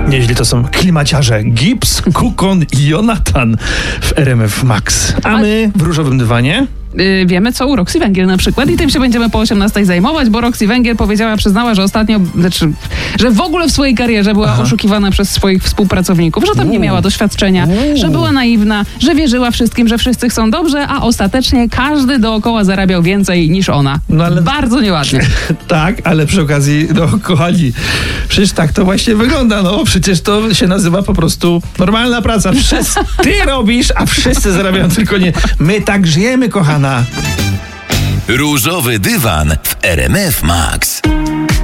Nieźli to są klimaciarze Gibbs, Kukon i Jonathan w RMF Max. A my w różowym dywanie? Wiemy, co u Roxy Węgiel na przykład i tym się będziemy po 18 zajmować, bo Roxy Węgiel przyznała, że ostatnio, że w ogóle w swojej karierze była oszukiwana przez swoich współpracowników, że tam nie miała doświadczenia, że była naiwna, że wierzyła wszystkim, że wszyscy chcą dobrze, a ostatecznie każdy dookoła zarabiał więcej niż ona. No ale... Bardzo nieładnie. Tak, ale przy okazji, kochani, przecież tak to właśnie wygląda, przecież to się nazywa po prostu normalna praca. Ty robisz, a wszyscy zarabiają, tylko nie. My tak żyjemy, kochana. Różowy dywan w RMF Max.